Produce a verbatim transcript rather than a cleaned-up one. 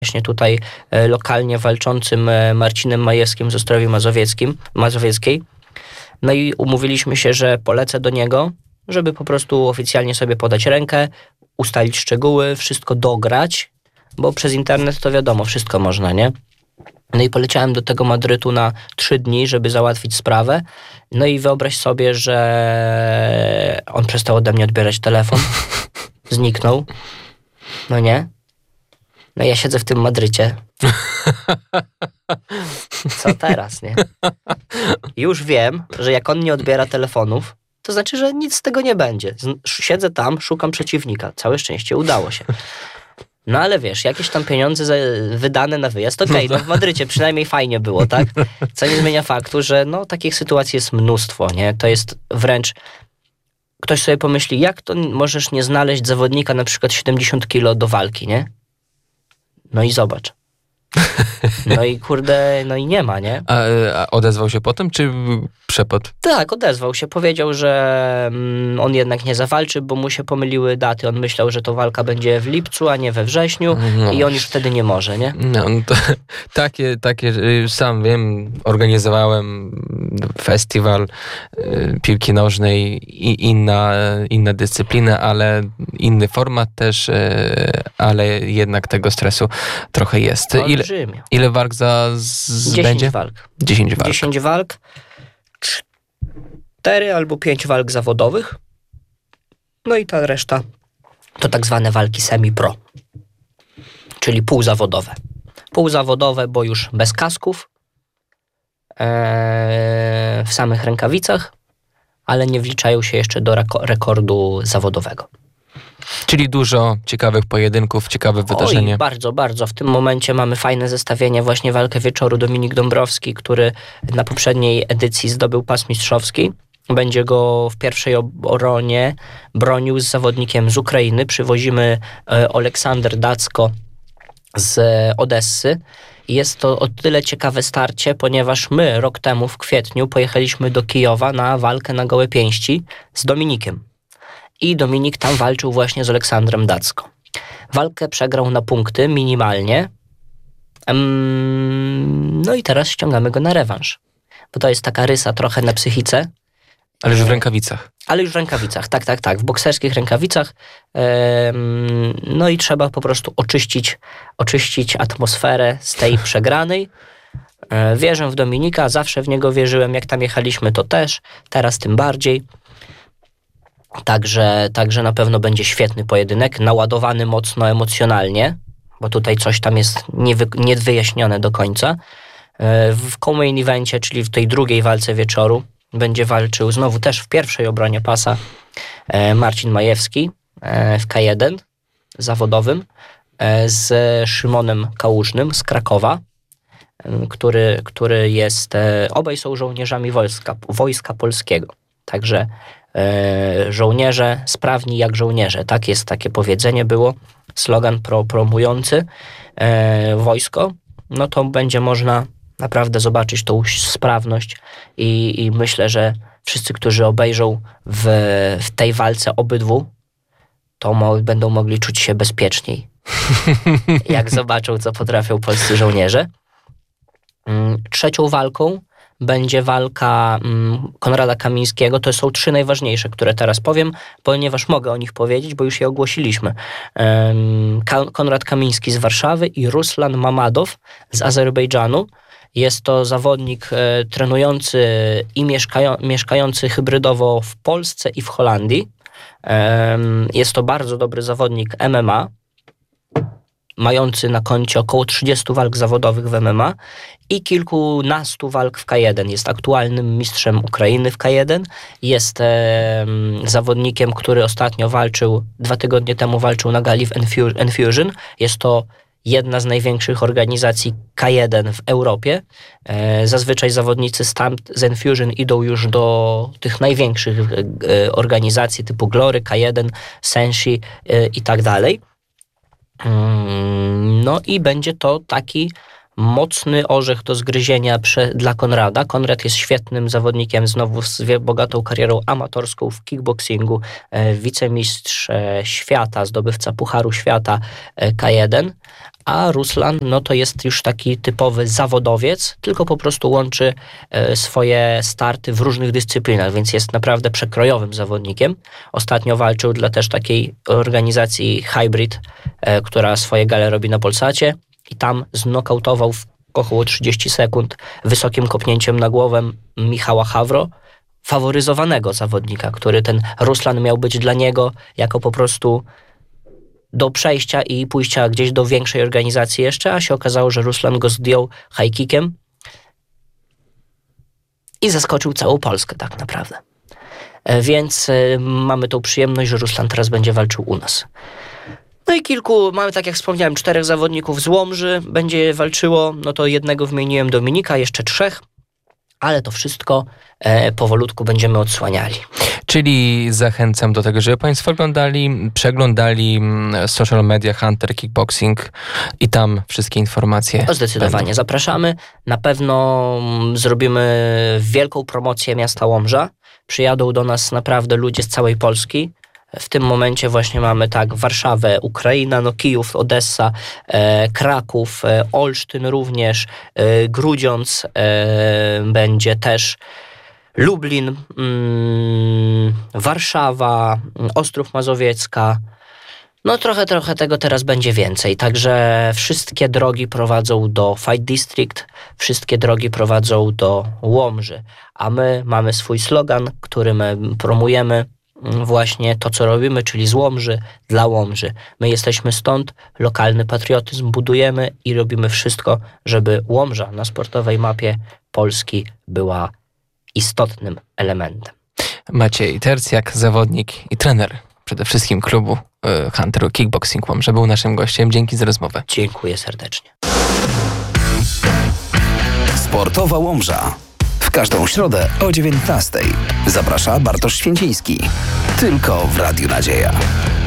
właśnie tutaj e, lokalnie walczącym e, Marcinem Majewskim z Ostrowi Mazowieckim, Mazowieckiej. No i umówiliśmy się, że polecę do niego, żeby po prostu oficjalnie sobie podać rękę, ustalić szczegóły, wszystko dograć, bo przez internet to wiadomo, wszystko można, nie? No i poleciałem do tego Madrytu na trzy dni, żeby załatwić sprawę. No i wyobraź sobie, że on przestał ode mnie odbierać telefon. Zniknął. No nie? No ja siedzę w tym Madrycie. Co teraz, nie? Już wiem, że jak on nie odbiera telefonów, to znaczy, że nic z tego nie będzie. Siedzę tam, szukam przeciwnika. Całe szczęście, udało się. No ale wiesz, jakieś tam pieniądze za, wydane na wyjazd, okej, okay, no w Madrycie przynajmniej fajnie było, tak? Co nie zmienia faktu, że no takich sytuacji jest mnóstwo, nie? To jest wręcz... Ktoś sobie pomyśli, jak to możesz nie znaleźć zawodnika na przykład siedemdziesiąt kilo do walki, nie? No i zobacz. No i kurde, no i nie ma, nie? A, a odezwał się potem, czy przepadł? Tak, odezwał się. Powiedział, że mm, on jednak nie zawalczy, bo mu się pomyliły daty. On myślał, że to walka będzie w lipcu, a nie we wrześniu no. I on już wtedy nie może, nie? No, no to, takie, takie, sam wiem, organizowałem festiwal y, piłki nożnej i inna, inna dyscyplina, ale inny format też, y, ale jednak tego stresu trochę jest. Ile, ile walk za z, dziesięć będzie? Walk. dziesięć walk. dziesięć walk. cztery albo pięć walk zawodowych. No i ta reszta to tak zwane walki semi-pro. Czyli półzawodowe. Półzawodowe, bo już bez kasków, ee, w samych rękawicach, ale nie wliczają się jeszcze do reko- rekordu zawodowego. Czyli dużo ciekawych pojedynków, ciekawe wydarzenie. Oj, bardzo, bardzo. W tym momencie mamy fajne zestawienie. Właśnie walkę wieczoru Dominik Dąbrowski, który na poprzedniej edycji zdobył pas mistrzowski. Będzie go w pierwszej obronie bronił z zawodnikiem z Ukrainy. Przywozimy e, Oleksander Dacko z Odessy. Jest to o tyle ciekawe starcie, ponieważ my rok temu w kwietniu pojechaliśmy do Kijowa na walkę na gołe pięści z Dominikiem. I Dominik tam walczył właśnie z Aleksandrem Dacko. Walkę przegrał na punkty minimalnie. No i teraz ściągamy go na rewanż. Bo to jest taka rysa trochę na psychice. Ale już w rękawicach. Ale już w rękawicach, tak, tak, tak. W bokserskich rękawicach. No i trzeba po prostu oczyścić, oczyścić atmosferę z tej przegranej. Wierzę w Dominika, zawsze w niego wierzyłem. Jak tam jechaliśmy, to też. Teraz tym bardziej. Także, także na pewno będzie świetny pojedynek, naładowany mocno emocjonalnie, bo tutaj coś tam jest niewy, niewyjaśnione do końca. W co-main evencie, czyli w tej drugiej walce wieczoru, będzie walczył znowu też w pierwszej obronie pasa Marcin Majewski w K jeden zawodowym z Szymonem Kałużnym z Krakowa, który, który jest, obaj są żołnierzami wojska, wojska polskiego. Także E, żołnierze sprawni jak żołnierze. Tak jest, takie powiedzenie było, slogan pro, promujący e, wojsko. No to będzie można naprawdę zobaczyć tą sprawność i, i myślę, że wszyscy, którzy obejrzą w, w tej walce obydwu, to mo- będą mogli czuć się bezpieczniej. Jak zobaczą, co potrafią polscy żołnierze. Trzecią walką będzie walka mm, Konrada Kamińskiego. To są trzy najważniejsze, które teraz powiem, ponieważ mogę o nich powiedzieć, bo już je ogłosiliśmy. Um, Ka- Konrad Kamiński z Warszawy i Ruslan Mamadow z Azerbejdżanu. Jest to zawodnik e, trenujący i mieszkają- mieszkający hybrydowo w Polsce i w Holandii. Um, jest to bardzo dobry zawodnik M M A, mający na koncie około trzydziestu walk zawodowych w M M A i kilkunastu walk w K jeden. Jest aktualnym mistrzem Ukrainy w K jeden. Jest e, zawodnikiem, który ostatnio walczył, dwa tygodnie temu walczył na gali w Enfu- Enfusion. Jest to jedna z największych organizacji K jeden w Europie. E, zazwyczaj zawodnicy z, z Enfusion idą już do tych największych e, organizacji typu Glory, K jeden, Senshi e, i tak dalej. No i będzie to taki mocny orzech do zgryzienia prze, dla Konrada. Konrad jest świetnym zawodnikiem, znowu z bogatą karierą amatorską w kickboxingu, e, wicemistrz e, świata, zdobywca Pucharu Świata e, K jeden, a Ruslan no to jest już taki typowy zawodowiec, tylko po prostu łączy e, swoje starty w różnych dyscyplinach, więc jest naprawdę przekrojowym zawodnikiem. Ostatnio walczył dla też takiej organizacji Hybrid, e, która swoje gale robi na Polsacie, i tam znokautował w około trzydzieści sekund wysokim kopnięciem na głowę Michała Hawro, faworyzowanego zawodnika, który ten Ruslan miał być dla niego jako po prostu do przejścia i pójścia gdzieś do większej organizacji jeszcze, a się okazało, że Ruslan go zdjął high kickiem i zaskoczył całą Polskę tak naprawdę. Więc y, mamy tą przyjemność, że Ruslan teraz będzie walczył u nas. No i kilku, mamy tak jak wspomniałem, czterech zawodników z Łomży będzie walczyło, no to jednego wymieniłem, Dominika, jeszcze trzech, ale to wszystko e, powolutku będziemy odsłaniali. Czyli zachęcam do tego, żeby Państwo oglądali, przeglądali social media Hunter Kickboxing i tam wszystkie informacje. No zdecydowanie, będą. Zapraszamy. Na pewno zrobimy wielką promocję miasta Łomża. Przyjadą do nas naprawdę ludzie z całej Polski. W tym momencie właśnie mamy tak Warszawę, Ukraina, no Kijów, Odessa, e, Kraków, e, Olsztyn również, e, Grudziądz e, będzie też, Lublin, mm, Warszawa, Ostrów Mazowiecka. No trochę, trochę tego teraz będzie więcej. Także wszystkie drogi prowadzą do Fight District, wszystkie drogi prowadzą do Łomży. A my mamy swój slogan, który my promujemy, właśnie to, co robimy, czyli z Łomży dla Łomży. My jesteśmy stąd, lokalny patriotyzm budujemy i robimy wszystko, żeby Łomża na sportowej mapie Polski była istotnym elementem. Maciej Tercjak, zawodnik i trener przede wszystkim klubu y, Hunteru Kickboxing Łomża, był naszym gościem. Dzięki za rozmowę. Dziękuję serdecznie. Sportowa Łomża. W każdą środę o dziewiętnastej. Zaprasza Bartosz Święciński. Tylko w Radiu Nadzieja.